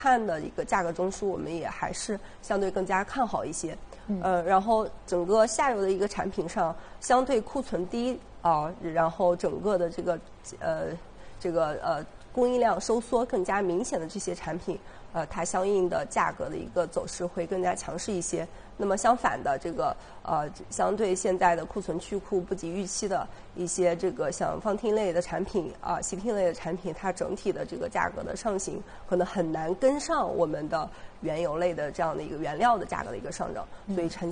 看的一个价格中枢，我们也还是相对更加看好一些。然后整个下游的一个产品上，相对库存低然后整个的这个供应量收缩更加明显的这些产品，它相应的价格的一个走势会更加强势一些。那么相反的，这个相对现在的库存去库不及预期的一些这个像放听类的产品习听类的产品，它整体的这个价格的上行可能很难跟上我们的原油类的这样的一个原料的价格的一个上涨，所以